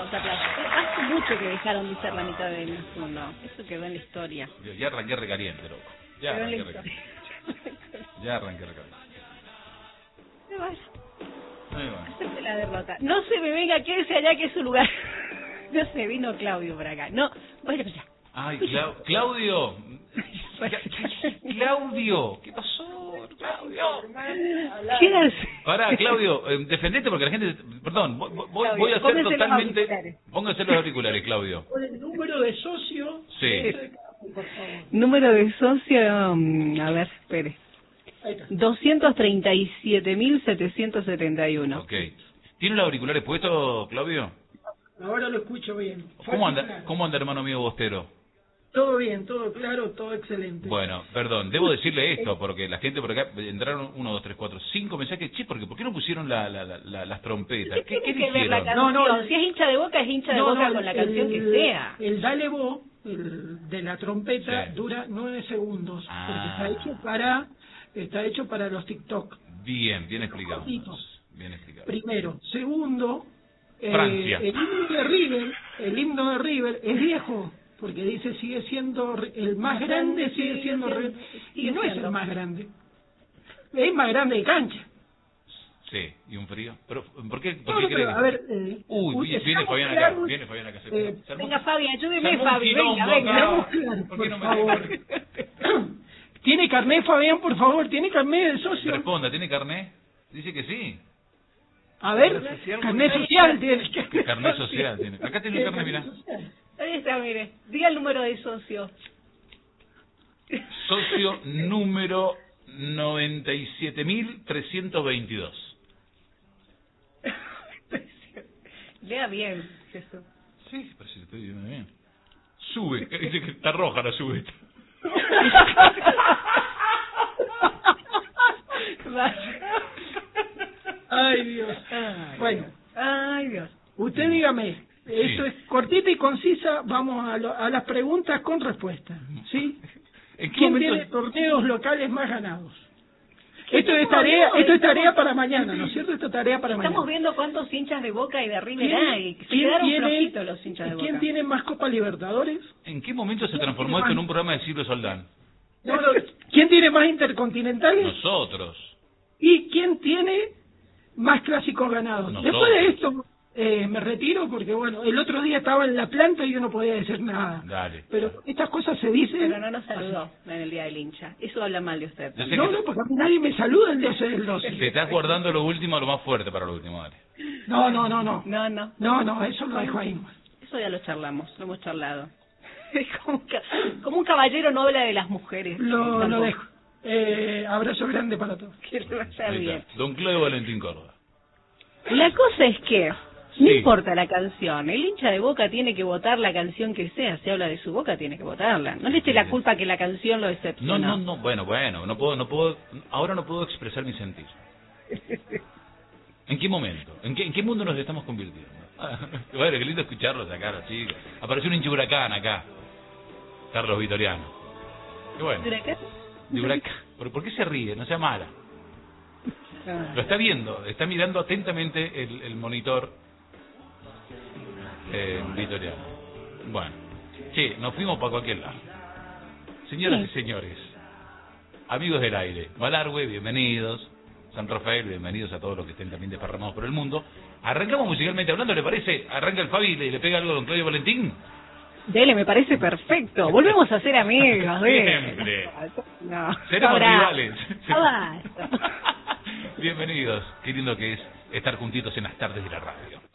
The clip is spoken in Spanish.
los aplausos. Hace mucho que dejaron de ser la mitad del mundo. Eso quedó en la historia. Ya arranqué recaliente, loco. Ya Quedó en la arranqué recaliente. Ya arranqué recaliente. Ahí va. Acepte la derrota. No se me venga, quédese allá que es su lugar. No se vino Claudio por acá. No, vaya para allá. Ay, Claudio. Claudio, ¿qué pasó, Claudio? ¿Qué hace? Pará, Claudio, defendete porque la gente... Perdón, voy a hacer pónganse los totalmente... auriculares. Póngase los auriculares, Claudio. Con el número de socio. Sí. Por favor. Número de socio, a ver, espere. Ahí está. 237.771. Ok. ¿Tiene los auriculares puestos, Claudio? Ahora lo escucho bien. ¿Cómo anda, hermano mío Bostero? Todo bien, todo claro, todo excelente. Bueno, perdón, debo decirle esto, porque la gente por acá, entraron 1, 2, 3, 4, 5 mensajes, che, ¿por qué no pusieron las trompetas? ¿Qué le tiene que ver la hicieron? canción? Si es hincha de Boca, es hincha de Boca con la canción que sea. El Dale Bo, el de la trompeta, Sí. dura 9 segundos, Ah. porque está hecho para los TikTok. Bien explicado. Cortitos. Bien explicado. Primero. Segundo, Francia. el himno de River es viejo, porque dice sigue siendo el más grande, sigue siendo River, y no es el más grande, es más grande de cancha. Sí, y un frío. Pero, ¿por qué No, crees? pero, a ver, Uy, viene estamos Fabián acá, claros, viene Fabián acá. Venga, Fabi, ayúdeme, se armó un Fabi, venga, quilombo venga. acá. Estamos claros, ¿Por qué no por me favor. ¿Tiene carnet, Fabián, por favor? ¿Tiene carnet de socio? Responda, ¿tiene carné? Dice que sí. A ver, carnet social tiene. ¿Qué carné social tiene? Acá tiene el carné, mirá. Ahí está, mire. Diga el número de socio. Socio número 97.322. Lea bien, Jesús. Sí, pero si lo estoy viendo bien. Sube, dice que está roja la sube. Ay, Dios. Bueno, Ay, Dios. usted dígame, esto es cortita y concisa, vamos a las preguntas con respuesta, ¿sí? ¿En qué ¿Quién momento? tiene torneos locales más ganados? Esto es tarea para mañana, ¿no es cierto? Esto es tarea para Estamos mañana. viendo cuántos hinchas de Boca y de River hay. Se ¿Quién quedaron tiene, flojitos los hinchas de Boca. ¿quién tiene más Copa Libertadores? ¿En qué momento se transformó esto en un programa de Silvio Soldán? No, ¿quién tiene más Intercontinentales? Nosotros. ¿Y quién tiene más clásicos ganados? Nosotros. Después de esto me retiro porque, bueno, el otro día estaba en la planta y yo no podía decir nada. Dale. Pero estas cosas se dicen... Pero no nos saludó en el Día del Hincha. Eso habla mal de usted. Yo sé No, que no, porque a mí nadie me saluda el 12 del 12. te estás guardando lo último, lo más fuerte para lo último, dale. No, No. eso lo dejo ahí. Eso ya lo charlamos, lo hemos charlado. Es como un caballero no habla de las mujeres. Lo Tampoco. dejo. Abrazo grande para todos. Que le vaya Ahí bien. está. Don Claudio Valentín Córdoba. La cosa es que Sí. no importa la canción, el hincha de Boca tiene que votar la canción que sea, si habla de su Boca tiene que votarla. No le eche la culpa que la canción lo decepcionó. No, bueno, no puedo, ahora no puedo expresar mi sentir. ¿En qué momento? ¿En qué mundo nos estamos convirtiendo? Bueno, qué lindo escucharlos acá, los chicos. Apareció un hincha huracán acá, Carlos Vitoriano. Qué bueno. ¿Huracán? De huracán. ¿Por qué se ríe? No sea mala. Lo está viendo, está mirando atentamente el monitor Vitoriano. Bueno, sí, nos fuimos para cualquier lado. Señoras y señores, amigos del aire, Malargüe, bienvenidos. San Rafael, bienvenidos a todos los que estén también desparramados por el mundo. Arrancamos musicalmente hablando, ¿le parece? Arranca el Fabi y le pega algo a don Claudio Valentín. Dele, me parece perfecto. Volvemos a ser amigos. Siempre. No. Seremos Ahora, rivales. ya basta. Bienvenidos, qué lindo que es estar juntitos en las tardes de la radio.